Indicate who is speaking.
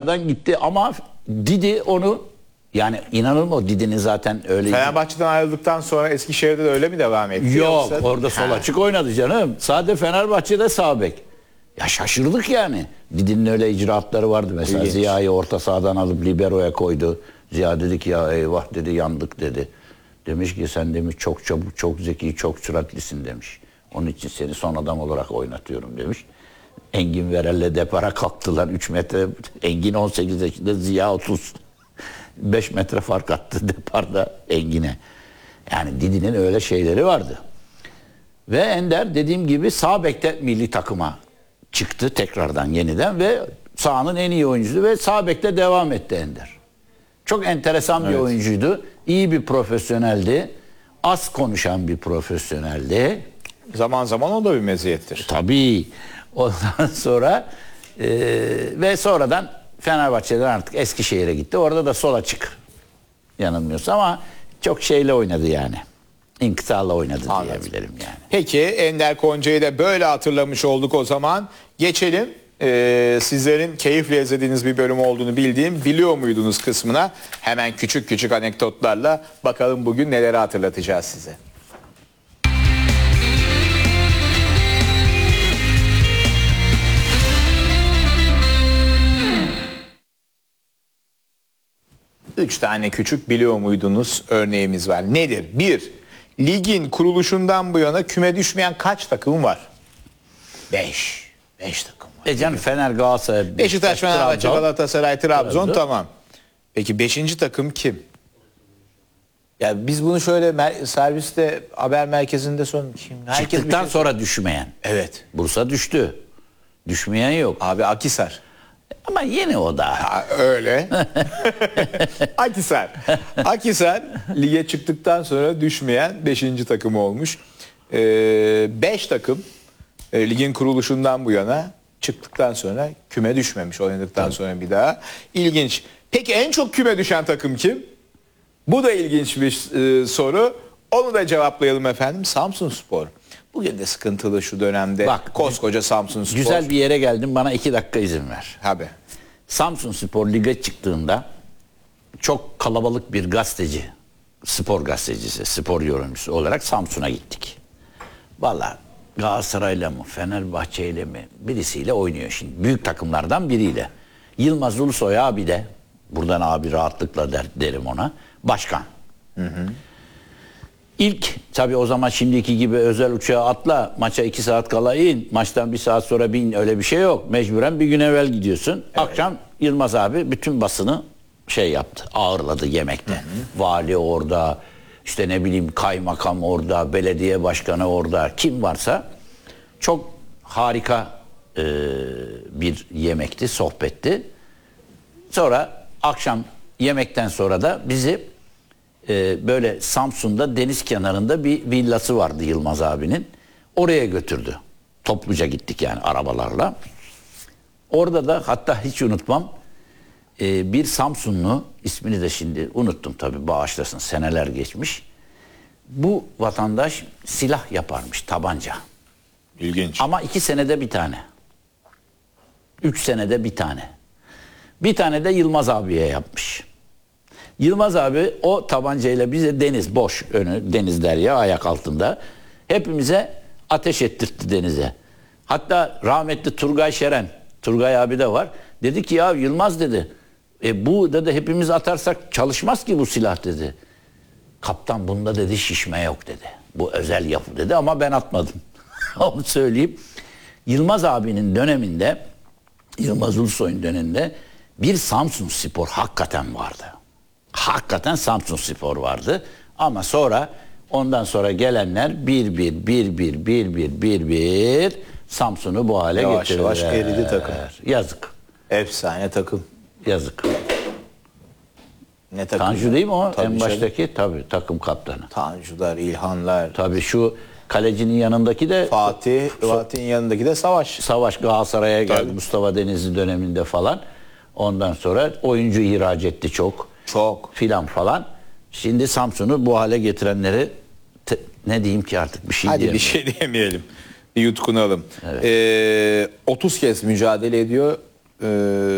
Speaker 1: tekrardan gitti ama Didi onu, yani inanır mı, o Didi'nin zaten öyle.
Speaker 2: Fenerbahçe'den ayrıldıktan sonra Eskişehir'de de öyle mi devam etti?
Speaker 1: Yok,
Speaker 2: yoksa...
Speaker 1: orada sol açık oynadı canım. Sadece Fenerbahçe'de sağ bek. Ya şaşırdık yani. Didi'nin öyle icraatları vardı. Mesela
Speaker 2: İlginç.
Speaker 1: Ziya'yı orta sahadan alıp libero'ya koydu. Ziya dedi ki ya eyvah dedi, yandık dedi. Demiş ki sen demiş çok çabuk, çok zeki, çok süratlisin demiş. Onun için seni son adam olarak oynatıyorum demiş. Engin Verel'le depara kalktılar 3 metre. Engin 18 yaşında, Ziya 30. 5 metre fark attı deparda Engin'e. Yani Didi'nin öyle şeyleri vardı. Ve Ender dediğim gibi sağ bekte milli takıma çıktı tekrardan yeniden ve sahanın en iyi oyuncusu ve sağ bekte devam etti Ender. Çok enteresan bir oyuncuydu. İyi bir profesyoneldi. Az konuşan bir profesyoneldi.
Speaker 2: Zaman zaman o da bir meziyettir.
Speaker 1: Tabii. Ondan sonra ve sonradan Fenerbahçe'den artık Eskişehir'e gitti. Orada da sol açık yanılmıyorsa ama çok şeyle oynadı yani. İnkıtarla oynadı diyebilirim yani.
Speaker 2: Peki Ender Konca'yı da böyle hatırlamış olduk o zaman. Geçelim sizlerin keyifle izlediğiniz bir bölüm olduğunu bildiğim biliyor muydunuz kısmına. Hemen küçük küçük anekdotlarla bakalım bugün neleri hatırlatacağız size. Üç tane küçük biliyor muydunuz örneğimiz var. Nedir? 1. Ligin kuruluşundan bu yana küme düşmeyen kaç takım var? 5. 5 takım var.
Speaker 1: Canım Fener, Galatasaray,
Speaker 2: Beşiktaş, Fenerbahçe,
Speaker 1: Trabzon.
Speaker 2: Galatasaray, Trabzon tamam. Peki 5. takım kim? Ya biz bunu şöyle serviste haber merkezinde kim? Herkes
Speaker 1: Çıktıktan sonra düşmeyen.
Speaker 2: Evet.
Speaker 1: Bursa düştü. Düşmeyen yok.
Speaker 2: Abi Akhisar.
Speaker 1: Ama yine o da.
Speaker 2: Ha, öyle. Akhisar. Akhisar lige çıktıktan sonra düşmeyen 5. takım olmuş. 5 takım ligin kuruluşundan bu yana çıktıktan sonra küme düşmemiş, oynadıktan sonra bir daha. İlginç. Peki en çok küme düşen takım kim? Bu da ilginç bir soru. Onu da cevaplayalım efendim. Samsunspor. Bugün de sıkıntılı şu dönemde.
Speaker 1: Bak,
Speaker 2: koskoca Samsunspor.
Speaker 1: Güzel bir yere geldim, bana 2 dakika izin ver.
Speaker 2: Abi.
Speaker 1: Samsunspor lige çıktığında çok kalabalık bir gazeteci, spor gazetecisi, spor yorumcusu olarak Samsun'a gittik. Vallahi Galatasaray'la mı, Fenerbahçe'yle mi, birisiyle oynuyor şimdi. Büyük takımlardan biriyle. Yılmaz Ulusoy abi de, buradan abi rahatlıkla derim ona, başkan. İlk tabii o zaman şimdiki gibi özel uçağa atla, maça 2 saat kala in, maçtan 1 saat sonra bin, öyle bir şey yok. Mecburen bir gün evvel gidiyorsun. Evet. Akşam Yılmaz abi bütün basını yaptı, ağırladı yemekte. Vali orada, işte ne bileyim kaymakam orada, belediye başkanı orada, kim varsa. Çok harika bir yemekti, sohbetti. Sonra akşam yemekten sonra da bizi böyle Samsun'da deniz kenarında bir villası vardı Yılmaz abinin. Oraya götürdü. Topluca gittik yani arabalarla. Orada da hatta hiç unutmam bir Samsunlu, ismini de şimdi unuttum tabii, bağışlasın, seneler geçmiş. Bu vatandaş silah yaparmış, tabanca.
Speaker 2: İlginç.
Speaker 1: Ama 2 senede bir tane. 3 senede bir tane. Bir tane de Yılmaz abiye yapmış. Yılmaz abi o tabancayla bize deniz boş, önü deniz, derya ayak altında. Hepimize ateş ettirtti denize. Hatta rahmetli Turgay Şeren, Turgay abi de var. Dedi ki ya Yılmaz dedi, bu dedi hepimiz atarsak çalışmaz ki bu silah dedi. Kaptan bunda dedi şişme yok dedi. Bu özel yapı dedi ama ben atmadım. Onu söyleyeyim. Yılmaz abinin döneminde, Yılmaz Ulusoy'un döneminde bir Samsunspor hakikaten vardı. Hakikaten Samsunspor vardı. Ama sonra ondan sonra gelenler bir Samsun'u bu hale
Speaker 2: yavaş
Speaker 1: getirdiler.
Speaker 2: yavaş eridi takım.
Speaker 1: Yazık.
Speaker 2: Efsane takım.
Speaker 1: Yazık.
Speaker 2: Ne takım?
Speaker 1: Tanju değil mi o?
Speaker 2: Tabii
Speaker 1: en baştaki tabii takım kaptanı.
Speaker 2: Tanjular, İlhanlar.
Speaker 1: Tabii şu kalecinin yanındaki de
Speaker 2: Fatih'in yanındaki de Savaş.
Speaker 1: Savaş Galatasaray'a geldi
Speaker 2: Tabii.
Speaker 1: Mustafa Denizli döneminde falan. Ondan sonra oyuncu ihraç etti çok. Filan falan. Şimdi Samsun'u bu hale getirenleri ne diyeyim ki artık, bir şey
Speaker 2: Hadi
Speaker 1: diyemiyorum.
Speaker 2: bir şey diyemeyelim. Bir yutkunalım. 30 kez mücadele ediyor.